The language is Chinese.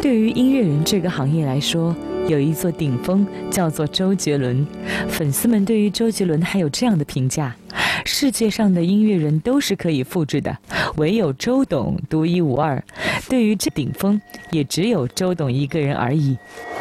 对于音乐人这个行业来说，有一座顶峰叫做周杰伦。粉丝们对于周杰伦还有这样的评价：世界上的音乐人都是可以复制的，唯有周董独一无二。对于这顶峰，也只有周董一个人而已。